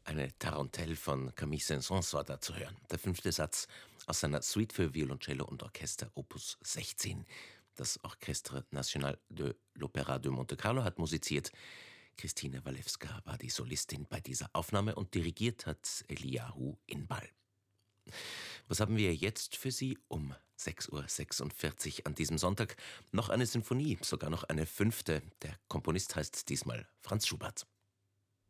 Eine Tarantelle von Camille Saint-Saëns war da zu hören. Der 5. Satz aus seiner Suite für Violoncello und Orchester Opus 16. Das Orchestre National de l'Opéra de Monte Carlo hat musiziert. Christine Walewska war die Solistin bei dieser Aufnahme und dirigiert hat Eliahu Inbal. Was haben wir jetzt für Sie um 6:46 Uhr an diesem Sonntag? Noch eine Sinfonie, sogar noch eine 5. Der Komponist heißt diesmal Franz Schubert.